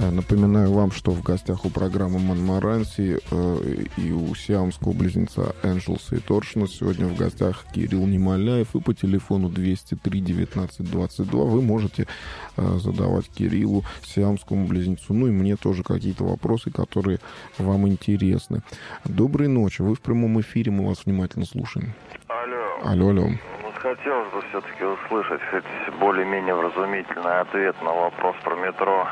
Напоминаю вам, что в гостях у программы Монмаранси и у сиамского близнеца Энджелса и Торшина сегодня в гостях Кирилл Немоляев. И по телефону 203 19 22 вы можете задавать Кириллу, сиамскому близнецу, ну и мне тоже какие-то вопросы, которые вам интересны. Доброй ночи, вы в прямом эфире, мы вас внимательно слушаем. Алло. Хотелось бы все-таки услышать хоть более-менее вразумительный ответ на вопрос про метро.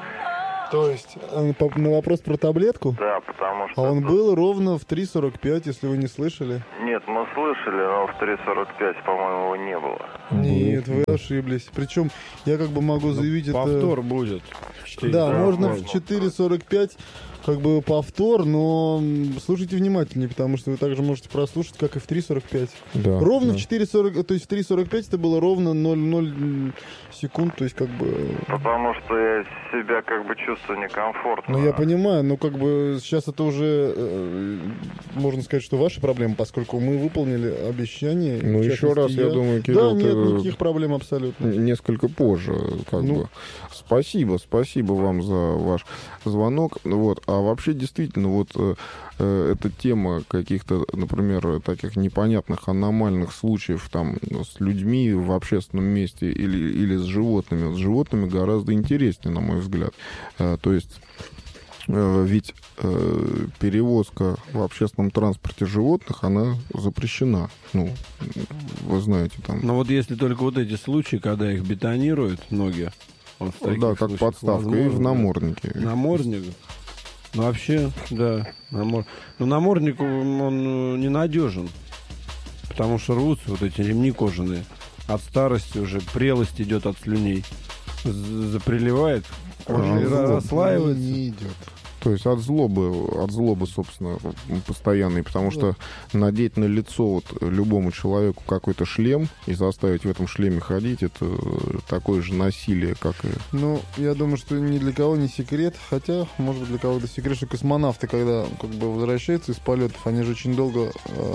То есть на вопрос про таблетку? Да, потому что... А он был ровно в 3:45, если вы не слышали. Нет, мы слышали, но в 3:45, по-моему, его не было. Нет, вы ошиблись. Причем я как бы могу заявить повтор будет. Да, можно в 4:45 как бы повтор, но слушайте внимательнее, потому что вы также можете прослушать, как и в 3:45. Да, ровно да. В 4:40, то есть в 3:45 это было ровно 0,0 секунд, то есть как бы... Потому что я себя как бы чувствую некомфортно. Ну, я понимаю, но как бы сейчас это уже, можно сказать, что ваша проблема, поскольку мы выполнили обещание. Ну, еще раз, я думаю, Кирилл, да, нет никаких проблем абсолютно. Несколько позже, как бы. Спасибо вам за ваш звонок. Вот. А вообще, действительно, вот эта тема каких-то, например, таких непонятных, аномальных случаев там с людьми в общественном месте или с животными. С животными гораздо интереснее, на мой взгляд. То есть ведь перевозка в общественном транспорте животных, она запрещена. Ну, вы знаете, там... Но вот если только вот эти случаи, когда их бетонируют ноги, вот да, как подставка, возможно, и в наморднике. Намордник? Ну, вообще, да. Но намордник, он ненадежен, потому что рвутся вот эти ремни кожаные. От старости уже прелость идет от слюней. Заприливает, расслаивается. Не идет. То есть от злобы, собственно, постоянной, потому что надеть на лицо вот любому человеку какой-то шлем и заставить в этом шлеме ходить, это такое же насилие, как и... Ну, я думаю, что ни для кого не секрет, хотя, может быть, для кого-то секрет, что космонавты, когда как бы возвращаются из полетов, они же очень долго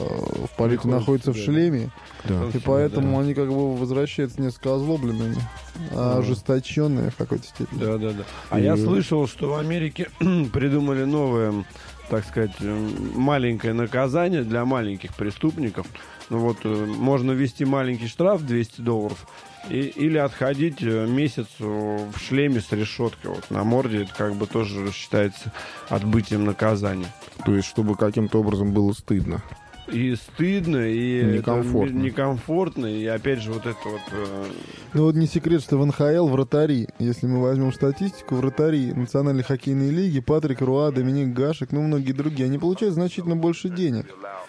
в полете находятся в шлеме, да. И поэтому они как бы возвращаются несколько озлобленными, ожесточенные в какой-то степени. Да. А я слышал, что в Америке придумали новое, так сказать, маленькое наказание для маленьких преступников. Ну вот, можно ввести маленький штраф $200 или отходить месяц в шлеме с решеткой. Вот на морде это как бы тоже считается отбытием наказания. То есть, чтобы каким-то образом было стыдно. И стыдно, и некомфортно, и опять же вот это вот... Ну вот не секрет, что в НХЛ вратари, если мы возьмем статистику, вратари Национальной хоккейной лиги, Патрик Руа, Доминик Гашек, ну многие другие, они получают значительно больше денег.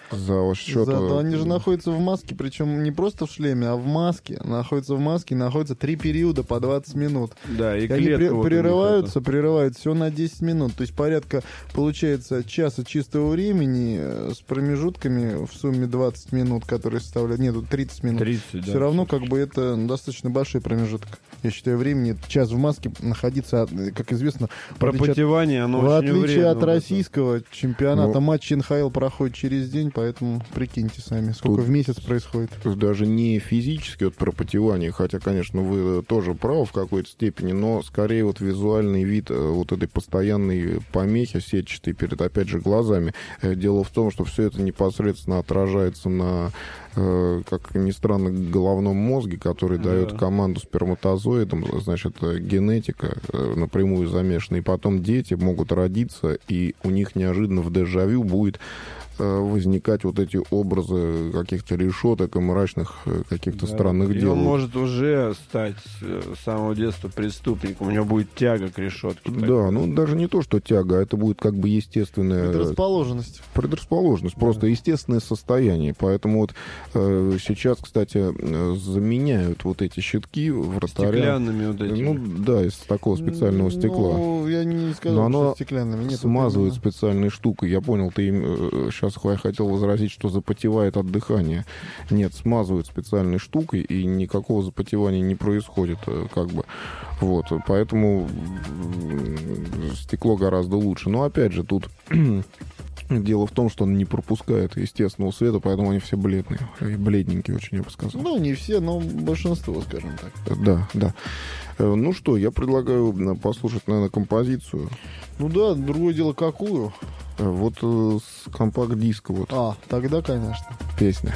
За счет... Зато они же находятся в маске, причем не просто в шлеме, а в маске. Находятся 3 периода по 20 минут. Да, и они прерываются все на 10 минут. То есть порядка, получается, часа чистого времени с промежутками в сумме 20 минут, которые составляют... Нет, 30 минут. 30, да. Все равно как бы это достаточно большой промежуток. Я считаю, времени час в маске находиться, как известно... Пропотевание, оно очень вредно. В отличие от российского чемпионата, матч НХЛ проходит через день, поэтому прикиньте сами, сколько в месяц происходит. Даже не физически вот пропотевание, хотя, конечно, вы тоже правы в какой-то степени, но скорее вот визуальный вид вот этой постоянной помехи сетчатой перед, опять же, глазами. Дело в том, что все это непосредственно отражается на, как ни странно, головном мозге, который дает команду сперматозоидам, значит, генетика напрямую замешана, и потом дети могут родиться, и у них неожиданно в дежавю будет возникать вот эти образы каких-то решеток и мрачных каких-то странных и дел. Он может уже стать с самого детства преступником, у него будет тяга к решетке. Да, ну даже не то, что тяга, это будет как бы естественная... Предрасположенность, просто естественное состояние. Поэтому вот сейчас, кстати, заменяют вот эти щитки вратаря. Стеклянными вот этими. Ну да, из такого специального стекла. Ну, я не сказал, что стеклянными. Нет, смазывают специальной штукой. Я понял, ты им... Сейчас я хотел возразить, что запотевает от дыхания. Нет, смазывают специальной штукой, и никакого запотевания не происходит, как бы. Вот, поэтому стекло гораздо лучше. Но, опять же, тут Дело в том, что он не пропускает естественного света, поэтому они все бледные. И бледненькие очень, я бы сказал. Ну, не все, но большинство, скажем так. Да, да. Ну что, я предлагаю послушать, наверное, композицию. Ну да, другое дело, какую? Вот с компакт-диска вот. Тогда, конечно. Песня.